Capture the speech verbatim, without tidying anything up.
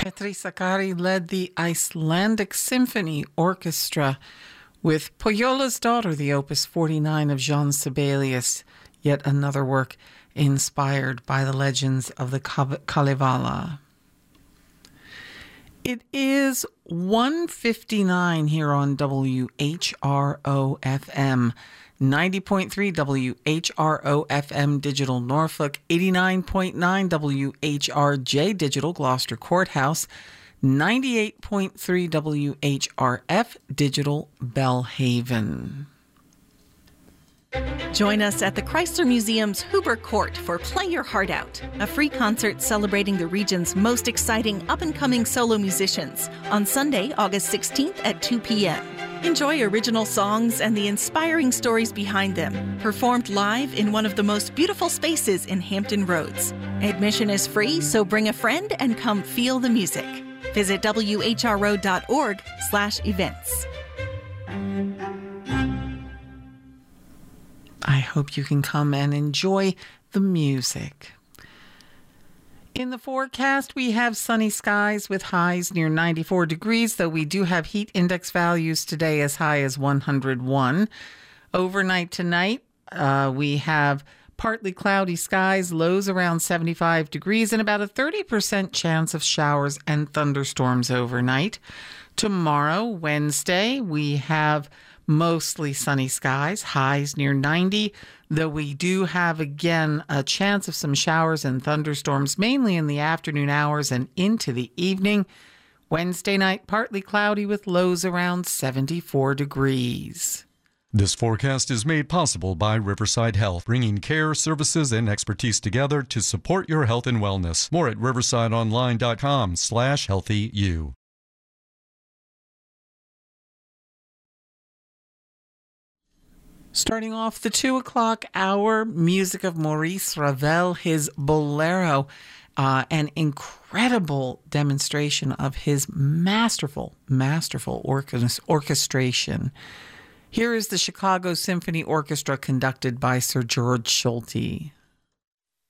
Petri Sakari led the Icelandic Symphony Orchestra with Pohjola's Daughter, the Opus forty-nine of Jean Sibelius, yet another work inspired by the legends of the Kalevala. It is one fifty-nine here on W H R O F M, ninety point three W H R O F M Digital Norfolk, eighty-nine point nine W H R J Digital Gloucester Courthouse, ninety-eight point three W H R F Digital Bellhaven. Join us at the Chrysler Museum's Huber Court for Play Your Heart Out, a free concert celebrating the region's most exciting up-and-coming solo musicians on Sunday, August sixteenth at two p.m. Enjoy original songs and the inspiring stories behind them, performed live in one of the most beautiful spaces in Hampton Roads. Admission is free, so bring a friend and come feel the music. Visit W H R O dot org slash events. I hope you can come and enjoy the music. In the forecast, we have sunny skies with highs near ninety-four degrees, though we do have heat index values today as high as one hundred one. Overnight tonight, uh, we have partly cloudy skies, lows around seventy-five degrees, and about a thirty percent chance of showers and thunderstorms overnight. Tomorrow, Wednesday, we have mostly sunny skies, highs near ninety, though we do have, again, a chance of some showers and thunderstorms, mainly in the afternoon hours and into the evening. Wednesday night, partly cloudy with lows around seventy-four degrees. This forecast is made possible by Riverside Health, bringing care, services, and expertise together to support your health and wellness. More at riversideonline.com slash healthy you. Starting off the two o'clock hour, music of Maurice Ravel, his Bolero, uh, an incredible demonstration of his masterful, masterful orchest- orchestration. Here is the Chicago Symphony Orchestra conducted by Sir George Solti.